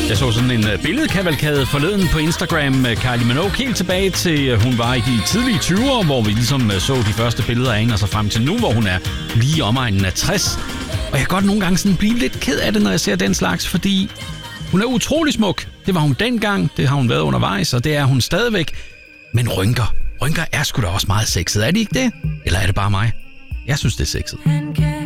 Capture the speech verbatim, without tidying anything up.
Jeg så sådan en billedkavalkade forleden på Instagram med Kylie Minogue helt tilbage til, hun var i de tidlige tyvere, hvor vi ligesom så de første billeder af hende, og så frem til nu, hvor hun er lige omegnen af tres. Og jeg kan godt nogle gange sådan blive lidt ked af det, når jeg ser den slags, fordi hun er utrolig smuk. Det var hun dengang, det har hun været undervejs, og det er hun stadigvæk. Men rynker, rynker er sgu da også meget sexet, er det ikke det? Eller er det bare mig? Jeg synes, det er sexet.